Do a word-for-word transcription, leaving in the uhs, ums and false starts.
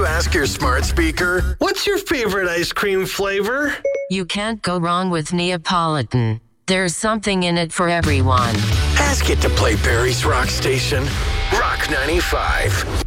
you ask your smart speaker, what's your favorite ice cream flavor? You can't go wrong with Neapolitan. There's something in it for everyone. Ask it to play Barry's Rock Station. Rock ninety-five.